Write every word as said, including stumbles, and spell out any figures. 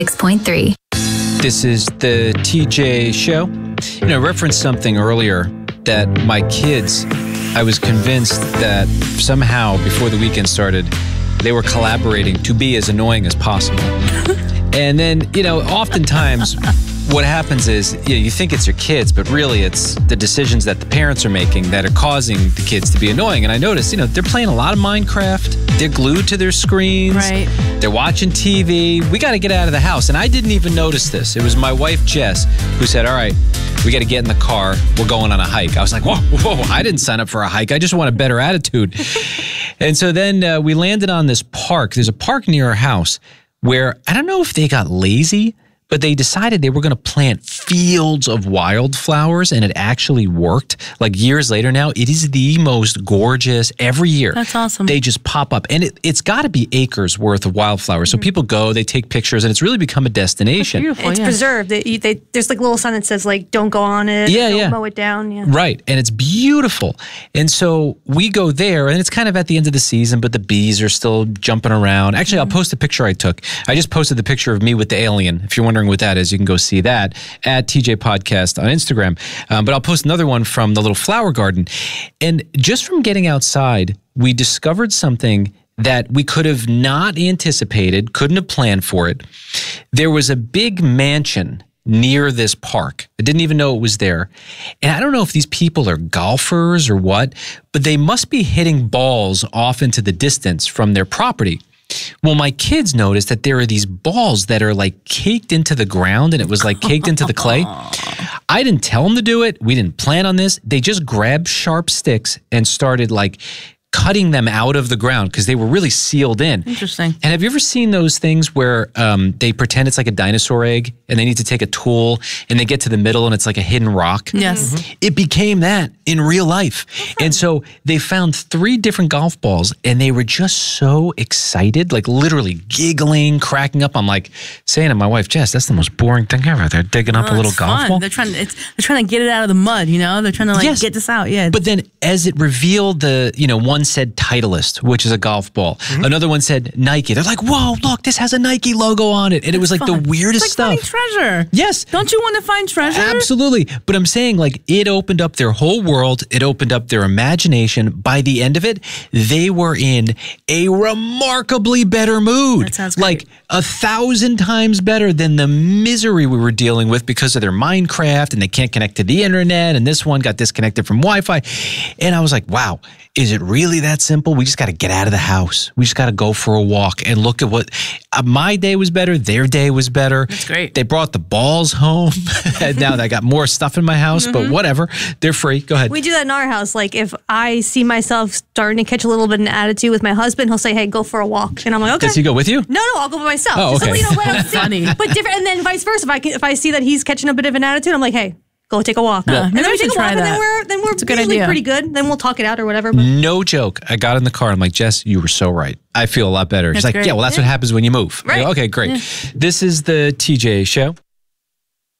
six point three. This is the T J Show. You know, I referenced something earlier that my kids, I was convinced that somehow before the weekend started, they were collaborating to be as annoying as possible. And then, you know, oftentimes what happens is, you know, you think it's your kids, but really it's the decisions that the parents are making that are causing the kids to be annoying. And I noticed, you know, they're playing a lot of Minecraft. They're glued to their screens. Right. They're watching T V. We got to get out of the house. And I didn't even notice this. It was my wife, Jess, who said, all right, we got to get in the car. We're going on a hike. I was like, whoa, whoa, I didn't sign up for a hike. I just want a better attitude. And so then uh, we landed on this park. There's a park near our house where I don't know if they got lazy, but they decided they were going to plant fields of wildflowers, and it actually worked. Like years later now, it is the most gorgeous every year. That's awesome. They just pop up, and it, it's got to be acres worth of wildflowers. So mm-hmm. people go, they take pictures, and it's really become a destination. That's beautiful, it's yeah. preserved. They, they, there's like a little sign that says like, don't go on it. Yeah, don't yeah. mow it down. Yeah. Right. And it's beautiful. And so we go there, and it's kind of at the end of the season, but the bees are still jumping around. Actually, mm-hmm. I'll post a picture I took. I just posted the picture of me with the alien. If you're wondering what that is, you can go see that at T J Podcast on Instagram. Um, but I'll post another one from the little flower garden. And just from getting outside, we discovered something that we could have not anticipated, couldn't have planned for it. There was a big mansion near this park. I didn't even know it was there. And I don't know if these people are golfers or what, but they must be hitting balls off into the distance from their property. Well, my kids noticed that there are these balls that are like caked into the ground, and it was like caked into the clay. I didn't tell them to do it. We didn't plan on this. They just grabbed sharp sticks and started like cutting them out of the ground because they were really sealed in. Interesting. And have you ever seen those things where um, they pretend it's like a dinosaur egg and they need to take a tool and they get to the middle and it's like a hidden rock? Yes. Mm-hmm. It became that in real life. Okay. And so they found three different golf balls and they were just so excited, like literally giggling, cracking up. I'm like saying to my wife, Jess, that's the most boring thing ever. They're digging up oh, a little it's golf fun. ball. They're trying, it's, they're trying to get it out of the mud, you know? They're trying to like yes. get this out. Yeah. But then as it revealed the, you know, one said Titleist, which is a golf ball. Mm-hmm. Another one said Nike. They're like, whoa, look, this has a Nike logo on it. And That's it was like fun. the weirdest it's like stuff. Finding treasure. Yes. Don't you want to find treasure? Absolutely. But I'm saying like it opened up their whole world. It opened up their imagination. By the end of it, they were in a remarkably better mood. That sounds great. Like a thousand times better than the misery we were dealing with because of their Minecraft and they can't connect to the internet. And this one got disconnected from Wi-Fi. And I was like, wow, is it really that simple? We just got to get out of the house. We just got to go for a walk and look at what uh, my day was better. Their day was better. That's great. They brought the balls home. And now I got more stuff in my house, mm-hmm. but whatever. They're free. Go ahead. We do that in our house. Like if I see myself starting to catch a little bit of an attitude with my husband, he'll say, hey, go for a walk. And I'm like, okay. Does he go with you? No, no, I'll go by myself. Oh, okay. So, you know, let him see. Funny. But different, and then vice versa. If I, can, if I see that he's catching a bit of an attitude, I'm like, hey, go take a walk. Well, and then maybe we we take should a walk, try and then that. we're then we're That's a good usually idea. pretty good. Then we'll talk it out or whatever. But No joke. I got in the car. I'm like, Jess, you were so right. I feel a lot better. She's That's like, great. yeah, well, that's Yeah. what happens when you move. I Right. go, okay, great. Yeah. This is the T J Show.